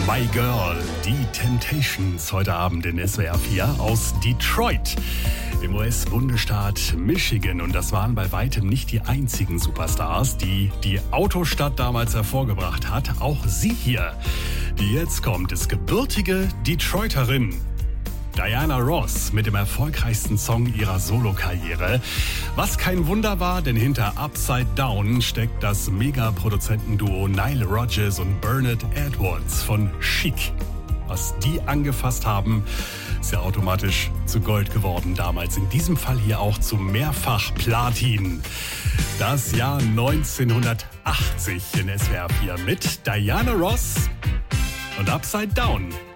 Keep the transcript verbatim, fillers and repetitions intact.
My Girl, die Temptations, heute Abend in S W R vier aus Detroit, im U S-Bundesstaat Michigan. Und das waren bei weitem nicht die einzigen Superstars, die die Autostadt damals hervorgebracht hat. Auch sie hier, die jetzt kommt, ist gebürtige Detroiterin. Diana Ross mit dem erfolgreichsten Song ihrer Solokarriere. Was kein Wunder war, denn hinter Upside Down steckt das Mega-Produzentenduo Nile Rodgers und Bernard Edwards von Chic. Was die angefasst haben, ist ja automatisch zu Gold geworden damals. In diesem Fall hier auch zu mehrfach Platin. Das Jahr neunzehnhundertachtzig in S W R vier mit Diana Ross und Upside Down.